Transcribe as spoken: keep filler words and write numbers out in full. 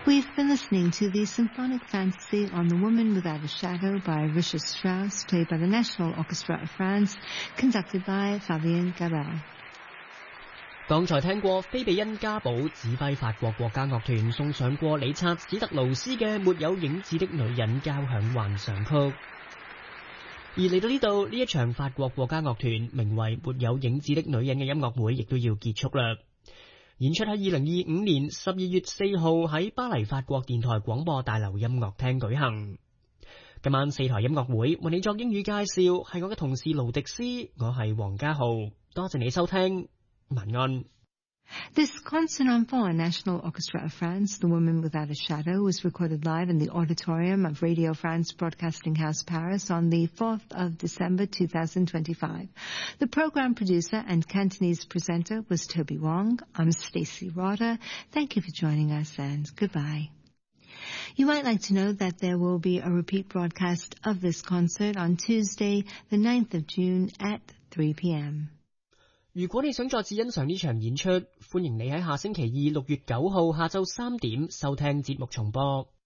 We've been listening to the Symphonic Fantasy on the Woman Without a Shadow by Richard Strauss, played by the National Orchestra of France, conducted by Fabien Gabel. 剛才聽過菲比恩加堡指揮法國國家樂團送上過理察史特勞斯嘅沒有影子的女人交響幻想曲。而嚟到呢度，呢一場法國國家樂團名為沒有影子的女人嘅音樂會亦都要結束啦。演出喺二零二五年十二月四號喺巴黎法國電台廣播大樓音樂廳舉行。今晚四台音樂會為你作英語介紹，係我嘅同事盧迪斯，我係黃家豪，多謝你收聽。晚安。 This concert on Foreign National Orchestra of France, The Woman Without a Shadow, was recorded live in the auditorium of Radio France Broadcasting House, Paris on the fourth of December two thousand twenty-five. The program producer and Cantonese presenter was Toby Wong. I'm Stacey Rotter. Thank you for joining us and goodbye. You might like to know that there will be a repeat broadcast of this concert on Tuesday, the ninth of June at three p.m. 如果你想再次欣賞呢場演出，歡迎你喺下星期二六月九號下晝三點收聽節目重播。